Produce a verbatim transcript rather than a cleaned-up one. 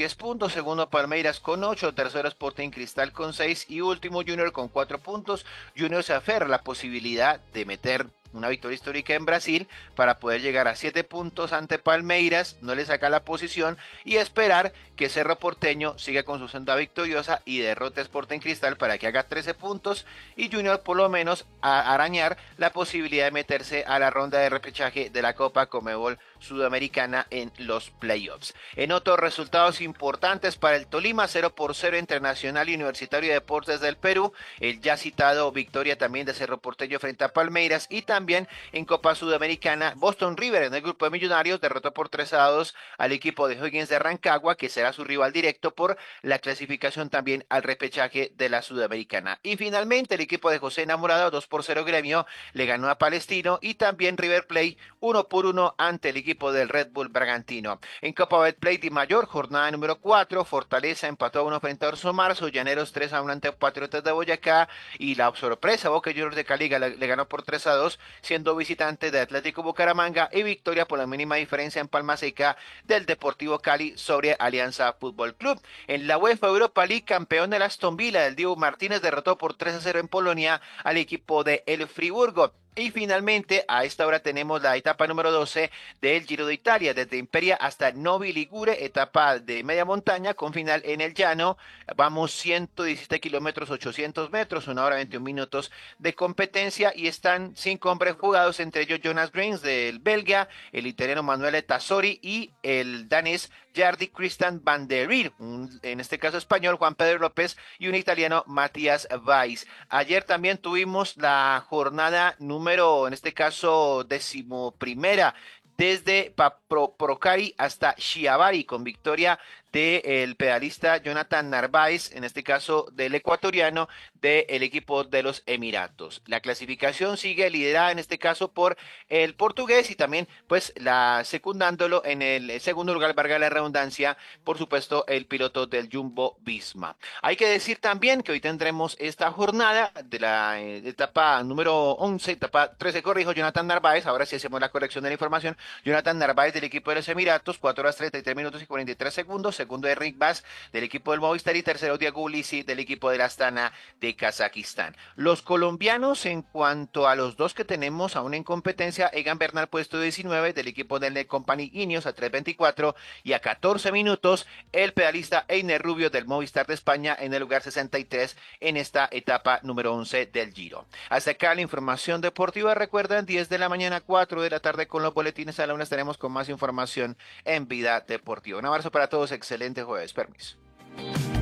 diez puntos, segundo Palmeiras con ocho, tercero Sporting Cristal con seis y último Junior con cuatro puntos. Junior se aferra a la posibilidad de meter una victoria histórica en Brasil para poder llegar a siete puntos ante Palmeiras, no le saca la posición y esperar que Cerro Porteño siga con su senda victoriosa y derrote a Sporting Cristal para que haga trece puntos y Junior por lo menos a arañar la posibilidad de meterse a la ronda de repechaje de la Copa Conmebol Sudamericana en los playoffs. En otros resultados importantes para el Tolima, cero por cero entre Nacional y Universitario de Deportes del Perú, el ya citado victoria también de Cerro Porteño frente a Palmeiras y también en Copa Sudamericana, Boston River en el grupo de Millonarios derrotó por tres a dos al equipo de O'Higgins de Rancagua, que será su rival directo por la clasificación también al repechaje de la Sudamericana. Y finalmente el equipo de José Enamorado, dos por cero Gremio, le ganó a Palestino y también River Plate uno por uno ante el equipo del Red Bull Bragantino. En Copa Betplay de Mayor, jornada número cuatro, Fortaleza empató a uno frente a Orso Marzo, Llaneros tres a uno ante Patriotas de Boyacá y la sorpresa, Boca Juniors de Cali le, le ganó por tres a dos, siendo visitante de Atlético Bucaramanga y victoria por la mínima diferencia en Palma Seca del Deportivo Cali sobre Alianza Fútbol Club. En la UEFA Europa League, campeón de Aston Villa, el Dibu Martínez derrotó por tres a cero en Polonia al equipo de El Friburgo. Y finalmente, a esta hora tenemos la etapa número doce del Giro de Italia, desde Imperia hasta Novi Ligure, etapa de media montaña con final en el llano. Vamos ciento diecisiete kilómetros, ochocientos metros, una hora veintiún minutos de competencia y están cinco hombres jugados, entre ellos Jonas Greens del Belga, el italiano Manuele Tassori y el danés Jardy Christian van der Riel, un, en este caso español Juan Pedro López y un italiano Matías Weiss. Ayer también tuvimos la jornada número, en este caso decimoprimera, desde Pro, Procari hasta Chiavari, con victoria del pedalista Jonathan Narváez, en este caso del ecuatoriano, del equipo de los Emiratos. La clasificación sigue liderada en este caso por el portugués y también pues la secundándolo en el segundo lugar, valga la redundancia, por supuesto el piloto del Jumbo Visma. Hay que decir también que hoy tendremos esta jornada de la eh, etapa número once, etapa trece, corrijo, Jonathan Narváez, ahora sí hacemos la corrección de la información, Jonathan Narváez del equipo de los Emiratos, cuatro horas treinta y tres minutos y cuarenta y tres segundos, segundo Enric Mas del equipo del Movistar y tercero Diego Ulissi del equipo del Astana de Kazajistán. Los colombianos, en cuanto a los dos que tenemos aún en competencia, Egan Bernal puesto diecinueve del equipo del Net Company Ineos a tres veinticuatro y a catorce minutos el pedalista Einer Rubio del Movistar de España en el lugar sesenta y tres en esta etapa número once del Giro. Hasta acá la información deportiva. Recuerden, diez de la mañana, cuatro de la tarde con los boletines a la una estaremos con más información en Vida Deportiva. Un abrazo para todos, excelente jueves, permiso.